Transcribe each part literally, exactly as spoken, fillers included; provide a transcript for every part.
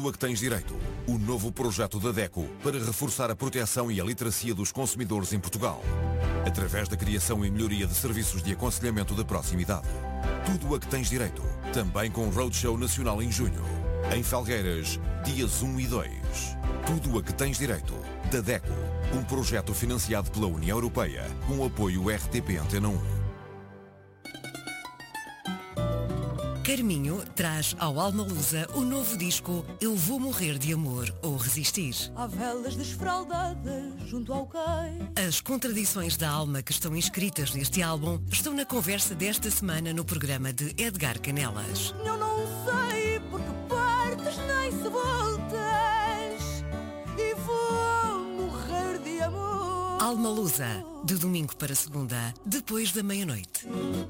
Tudo a que tens direito. O novo projeto da DECO para reforçar a proteção e a literacia dos consumidores em Portugal, através da criação e melhoria de serviços de aconselhamento de proximidade. Tudo a que tens direito. Também com Roadshow Nacional em junho. Em Felgueiras, dias um e dois. Tudo a que tens direito. Da DECO. Um projeto financiado pela União Europeia, com o apoio R T P Antena um. Carminho traz ao Alma Lusa o novo disco Eu Vou Morrer de Amor ou Resistir. Há velas desfraldadas junto ao cais. As contradições da alma que estão inscritas neste álbum estão na conversa desta semana no programa de Edgar Canelas. Eu não sei porque partes nem se voltas e vou morrer de amor. Alma Lusa, de domingo para segunda, depois da meia-noite.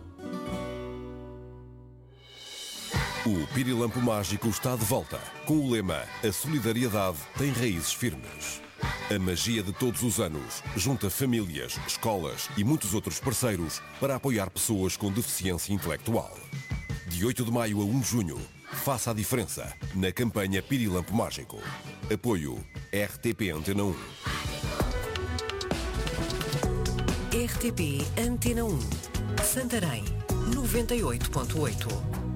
O Pirilampo Mágico está de volta, com o lema A solidariedade tem raízes firmes. A magia de todos os anos junta famílias, escolas e muitos outros parceiros para apoiar pessoas com deficiência intelectual. De oito de maio a um de junho, faça a diferença na campanha Pirilampo Mágico. Apoio R T P Antena um. R T P Antena um. Santarém, noventa e oito ponto oito.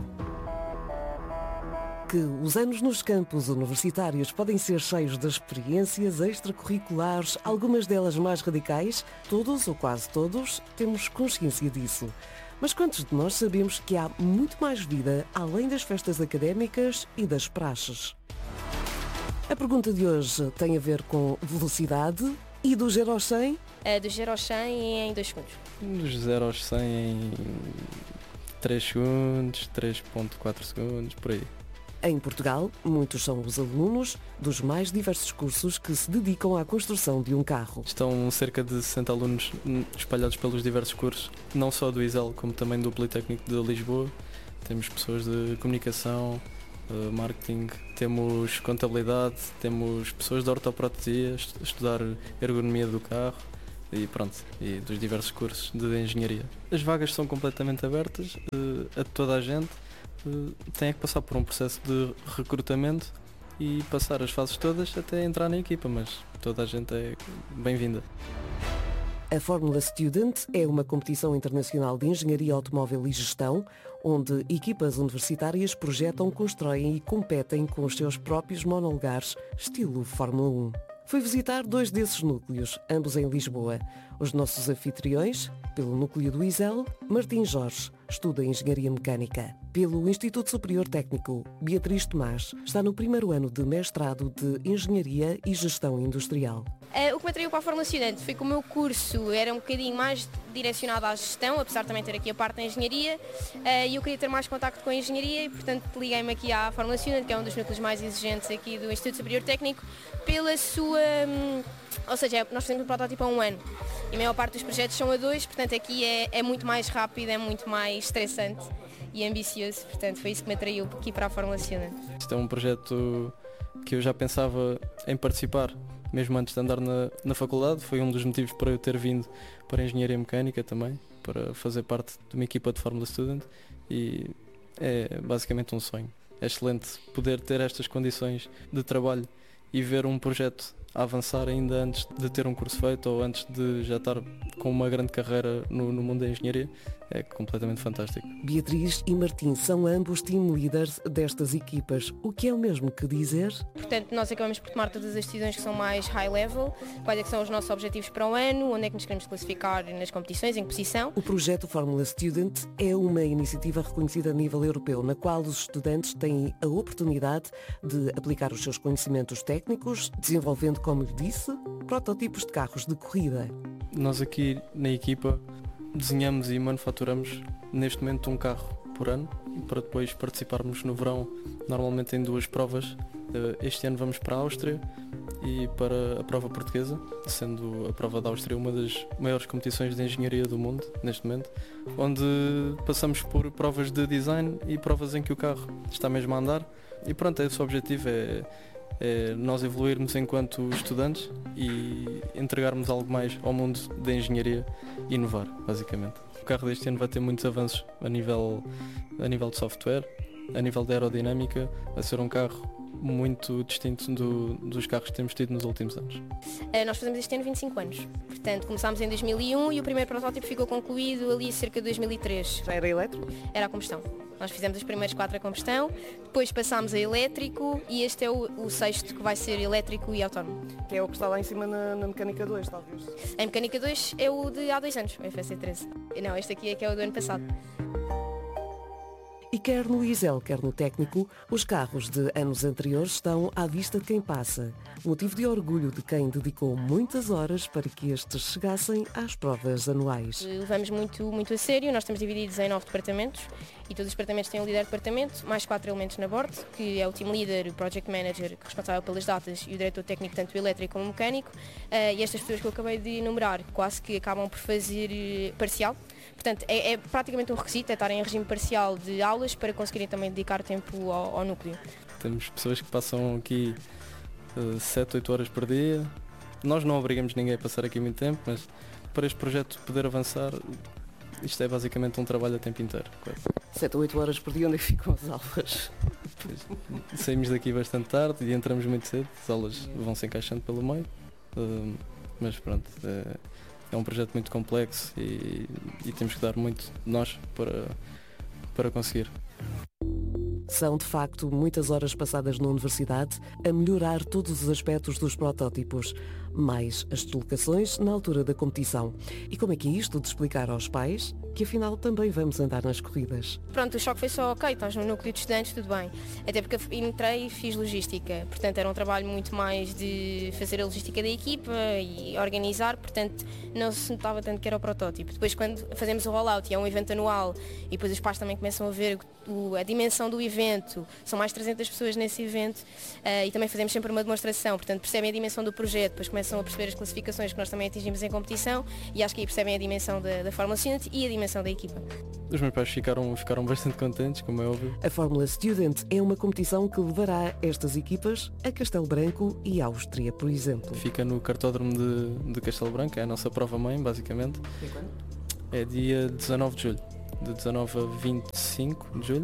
Que os anos nos campos universitários podem ser cheios de experiências extracurriculares, algumas delas mais radicais, todos ou quase todos temos consciência disso. Mas quantos de nós sabemos que há muito mais vida além das festas académicas e das praxes? A pergunta de hoje tem a ver com velocidade e do zero aos cem? É, do zero aos cem em dois segundos. Dos zero aos cem em três segundos, três vírgula quatro segundos, por aí. Em Portugal, muitos são os alunos dos mais diversos cursos que se dedicam à construção de um carro. Estão cerca de sessenta alunos espalhados pelos diversos cursos, não só do I S E L, como também do Politécnico de Lisboa. Temos pessoas de comunicação, marketing, temos contabilidade, temos pessoas de ortoprotesia, estudar ergonomia do carro e pronto, e dos diversos cursos de engenharia. As vagas são completamente abertas a toda a gente. Tem que passar por um processo de recrutamento e passar as fases todas até entrar na equipa, mas toda a gente é bem-vinda. A Fórmula Student é uma competição internacional de engenharia automóvel e gestão, onde equipas universitárias projetam, constroem e competem com os seus próprios monolugares, estilo Fórmula um. Fui visitar dois desses núcleos, ambos em Lisboa. Os nossos anfitriões, pelo núcleo do I S E L, Martim Jorge, estuda Engenharia Mecânica. Pelo Instituto Superior Técnico, Beatriz Tomás, está no primeiro ano de mestrado de Engenharia e Gestão Industrial. Uh, o que me atraiu para a Fórmula Student foi que o meu curso era um bocadinho mais direcionado à gestão, apesar de também ter aqui a parte da engenharia, uh, e eu queria ter mais contacto com a engenharia e, portanto, liguei-me aqui à Fórmula Student, que é um dos núcleos mais exigentes aqui do Instituto Superior Técnico, pela sua... Um, ou seja, nós fazemos um protótipo a um ano e a maior parte dos projetos são a dois, portanto aqui é, é muito mais rápido, é muito mais estressante e ambicioso, portanto foi isso que me atraiu aqui para a Fórmula Student. Isto é um projeto que eu já pensava em participar, mesmo antes de andar na, na faculdade. Foi um dos motivos para eu ter vindo para a Engenharia Mecânica também, para fazer parte de uma equipa de Fórmula Student, e é basicamente um sonho. É excelente poder ter estas condições de trabalho e ver um projeto a avançar ainda antes de ter um curso feito ou antes de já estar com uma grande carreira no, no mundo da engenharia. É completamente fantástico. Beatriz e Martim são ambos team leaders destas equipas, o que é o mesmo que dizer? Portanto, nós acabamos por tomar todas as decisões que são mais high level, quais é que são os nossos objetivos para o ano, onde é que nos queremos classificar nas competições, em que posição. O projeto Fórmula Student é uma iniciativa reconhecida a nível europeu, na qual os estudantes têm a oportunidade de aplicar os seus conhecimentos técnicos, desenvolvendo, como lhe disse, protótipos de carros de corrida. Nós aqui na equipa desenhamos e manufaturamos neste momento um carro por ano, para depois participarmos no verão, normalmente em duas provas. Este ano vamos para a Áustria e para a prova portuguesa, sendo a prova da Áustria uma das maiores competições de engenharia do mundo neste momento, onde passamos por provas de design e provas em que o carro está mesmo a andar. E pronto, esse é o objetivo, é é nós evoluirmos enquanto estudantes e entregarmos algo mais ao mundo da engenharia e inovar, basicamente. O carro deste ano vai ter muitos avanços a nível, a nível de software, a nível de aerodinâmica vai ser um carro muito distinto do, dos carros que temos tido nos últimos anos. Uh, nós fazemos este ano vinte e cinco anos, portanto começámos em dois mil e um e o primeiro protótipo ficou concluído ali cerca de dois mil e três. Já era elétrico? Era a combustão. Nós fizemos os primeiros quatro a combustão, depois passámos a elétrico e este é o, o sexto que vai ser elétrico e autónomo. Que é o que está lá em cima na, na mecânica dois, talvez. A mecânica dois é o de há dois anos, o F S C treze. Não, este aqui é que é o do ano passado. E quer no Isel, quer no técnico, os carros de anos anteriores estão à vista de quem passa. Motivo de orgulho de quem dedicou muitas horas para que estes chegassem às provas anuais. Levamos muito, muito a sério, nós estamos divididos em nove departamentos e todos os departamentos têm um líder de departamento, mais quatro elementos na board, que é o team leader, o project manager, responsável pelas datas, e o diretor técnico, tanto elétrico como mecânico. E estas pessoas que eu acabei de enumerar quase que acabam por fazer parcial. Portanto, é, é praticamente um requisito, é estarem em regime parcial de aulas para conseguirem também dedicar tempo ao, ao núcleo. Temos pessoas que passam aqui uh, sete, oito horas por dia. Nós não obrigamos ninguém a passar aqui muito tempo, mas para este projeto poder avançar, isto é basicamente um trabalho a tempo inteiro. sete ou oito horas por dia, onde é que ficam as aulas? Pois, saímos daqui bastante tarde e entramos muito cedo, as aulas vão se encaixando pelo meio, uh, mas pronto. Uh, É um projeto muito complexo e, e temos que dar muito de nós para, para conseguir. São, de facto, muitas horas passadas na universidade a melhorar todos os aspectos dos protótipos, mais as deslocações na altura da competição. E como é que é isto de explicar aos pais que afinal também vamos andar nas corridas? Pronto, o choque foi só, ok, estás no núcleo de estudantes, tudo bem. Até porque eu entrei e fiz logística, portanto era um trabalho muito mais de fazer a logística da equipa e organizar, portanto não se notava tanto que era o protótipo. Depois quando fazemos o rollout e é um evento anual e depois os pais também começam a ver o, a dimensão do evento, são mais de trezentas pessoas nesse evento uh, e também fazemos sempre uma demonstração, portanto percebem a dimensão do projeto, depois começam a perceber as classificações que nós também atingimos em competição e acho que aí percebem a dimensão da, da Fórmula Student e a dimensão da equipa. Os meus pais ficaram, ficaram bastante contentes, como é óbvio. A Fórmula Student é uma competição que levará estas equipas a Castelo Branco e Áustria, por exemplo. Fica no cartódromo de, de Castelo Branco, é a nossa prova-mãe, basicamente. E quando? É dia dezanove de julho, de dezanove a vinte e cinco de julho,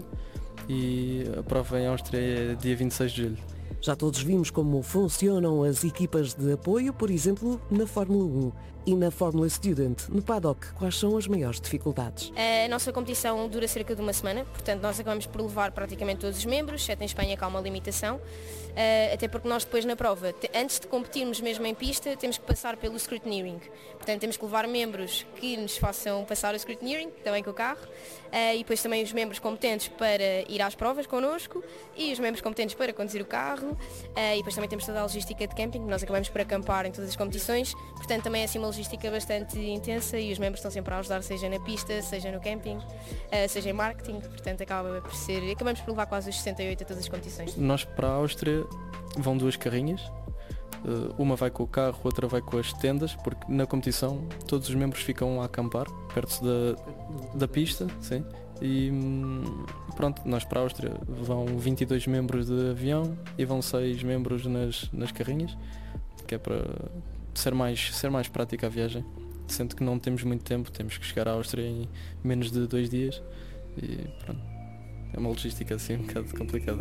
e a prova em Áustria é dia vinte e seis de julho. Já todos vimos como funcionam as equipas de apoio, por exemplo, na Fórmula um. E na Fórmula Student, no paddock, quais são as maiores dificuldades? A nossa competição dura cerca de uma semana, portanto nós acabamos por levar praticamente todos os membros, exceto em Espanha que há uma limitação, até porque nós depois na prova, antes de competirmos mesmo em pista, temos que passar pelo scrutineering. Portanto temos que levar membros que nos façam passar o scrutineering, também com o carro, e depois também os membros competentes para ir às provas connosco e os membros competentes para conduzir o carro, e depois também temos toda a logística de camping, nós acabamos por acampar em todas as competições, portanto também é assim uma logística bastante intensa e os membros estão sempre a ajudar, seja na pista, seja no camping, seja em marketing, portanto acaba por ser, acabamos por levar quase os sessenta e oito a todas as competições. Nós para a Áustria vão duas carrinhas, uma vai com o carro, outra vai com as tendas, porque na competição todos os membros ficam a acampar perto da, da pista, sim, e pronto, nós para a Áustria vão vinte e dois membros de avião e vão seis membros nas, nas carrinhas, que é para ser mais, ser mais prática a viagem, sendo que não temos muito tempo, temos que chegar à Áustria em menos de dois dias e pronto, é uma logística assim um bocado complicada.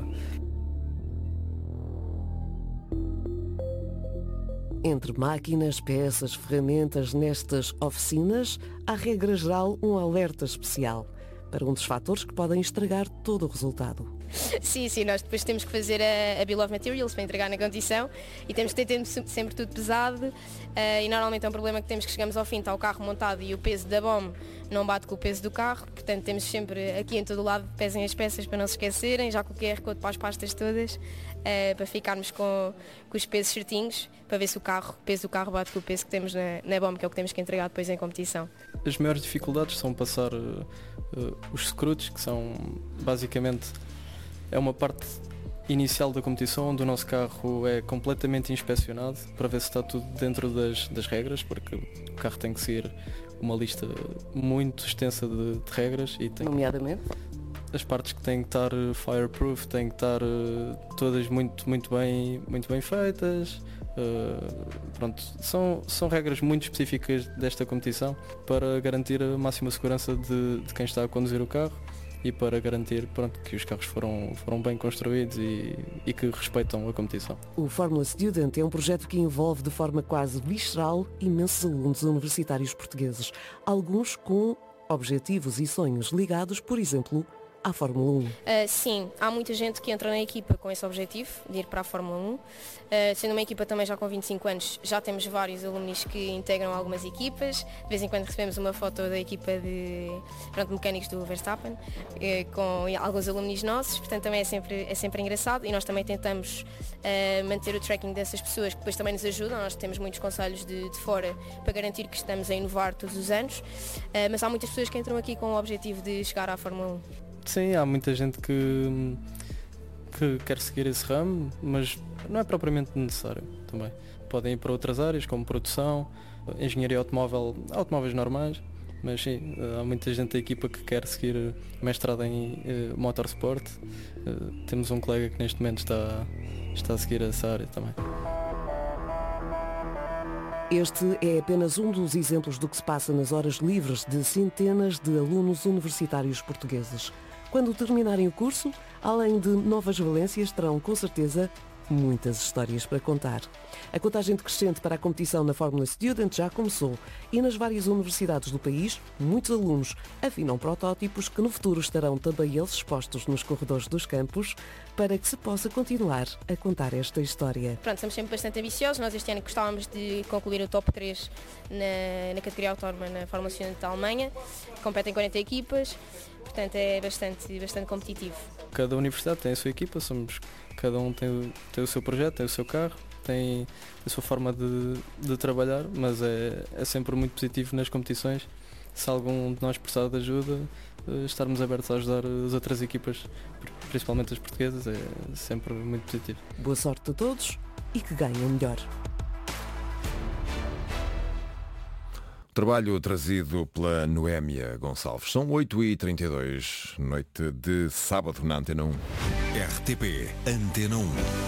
Entre máquinas, peças, ferramentas nestas oficinas, há regra geral um alerta especial para um dos fatores que podem estragar todo o resultado. Sim, sim, nós depois temos que fazer a, a Bill of Materials para entregar na competição e temos que ter sempre tudo pesado uh, e normalmente é um problema que temos que chegamos ao fim, está o carro montado e o peso da bomba não bate com o peso do carro, portanto temos sempre aqui em todo o lado, pesem as peças para não se esquecerem, já com o Q R Code para as pastas todas, uh, para ficarmos com, com os pesos certinhos, para ver se o carro, o peso do carro bate com o peso que temos na, na bomba, que é o que temos que entregar depois em competição. As maiores dificuldades são passar uh, uh, os scruts, que são basicamente é uma parte inicial da competição onde o nosso carro é completamente inspecionado para ver se está tudo dentro das, das regras, porque o carro tem que seguir uma lista muito extensa de, de regras e tem Nomeadamente? As partes que têm que estar fireproof têm que estar uh, todas muito, muito, bem, muito bem feitas. Uh, pronto, são, são regras muito específicas desta competição para garantir a máxima segurança de, de quem está a conduzir o carro e para garantir, pronto, que os carros foram, foram bem construídos e, e que respeitam a competição. O Fórmula Student é um projeto que envolve de forma quase visceral imensos alunos universitários portugueses, alguns com objetivos e sonhos ligados, por exemplo, à Fórmula um. Uh, sim, há muita gente que entra na equipa com esse objetivo de ir para a Fórmula um. Uh, sendo uma equipa também já com vinte e cinco anos, já temos vários alunos que integram algumas equipas. De vez em quando recebemos uma foto da equipa de pronto, mecânicos do Verstappen, uh, com alguns alunos nossos, portanto também é sempre, é sempre engraçado e nós também tentamos uh, manter o tracking dessas pessoas que depois também nos ajudam. Nós temos muitos conselhos de, de fora para garantir que estamos a inovar todos os anos, uh, mas há muitas pessoas que entram aqui com o objetivo de chegar à Fórmula um. Sim, há muita gente que, que quer seguir esse ramo, mas não é propriamente necessário também. Podem ir para outras áreas, como produção, engenharia automóvel, automóveis normais, mas sim, há muita gente da equipa que quer seguir mestrado em uh, motorsport. Uh, temos um colega que neste momento está, está a seguir essa área também. Este é apenas um dos exemplos do que se passa nas horas livres de centenas de alunos universitários portugueses. Quando terminarem o curso, além de novas valências, terão com certeza muitas histórias para contar. A contagem decrescente para a competição na Fórmula Student já começou e nas várias universidades do país, muitos alunos afinam protótipos que no futuro estarão também eles expostos nos corredores dos campos para que se possa continuar a contar esta história. Pronto, somos sempre bastante ambiciosos. Nós este ano gostávamos de concluir o top três na, na categoria autónoma na Fórmula Student da Alemanha. Competem quarenta equipas, portanto é bastante, bastante competitivo. Cada universidade tem a sua equipa, somos, cada um tem o, tem o seu projeto, tem o seu carro, tem a sua forma de, de trabalhar, mas é, é sempre muito positivo nas competições. Se algum de nós precisar de ajuda, estarmos abertos a ajudar as outras equipas, principalmente as portuguesas, é sempre muito positivo. Boa sorte a todos e que ganhem o melhor. Trabalho trazido pela Noémia Gonçalves. São oito e trinta e dois, noite de sábado na Antena um. R T P Antena um.